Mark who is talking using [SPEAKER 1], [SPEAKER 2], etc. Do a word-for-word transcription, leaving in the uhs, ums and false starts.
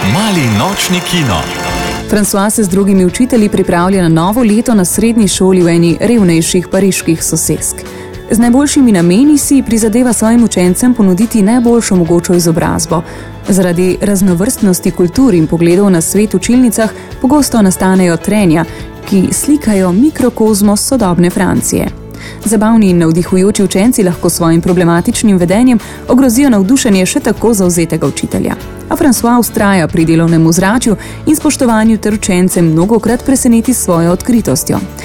[SPEAKER 1] Mali nočni kino.
[SPEAKER 2] François se z drugimi učitelji pripravlja na novo leto na srednji šoli v eni revnejših pariških sosesk. Z najboljšimi nameni si prizadeva svojim učencem ponuditi najboljšo mogočo izobrazbo. Zaradi raznovrstnosti kultur in pogledov na svet v učilnicah pogosto nastanejo trenja, ki slikajo mikrokozmos sodobne Francije. Zabavni in navdihujoči učenci lahko svojim problematičnim vedenjem ogrozijo navdušenje še tako zavzetega učitelja. A François vztraja pri delovnem ozračju in spoštovanju ter učence mnogokrat preseneti s svojo odkritostjo.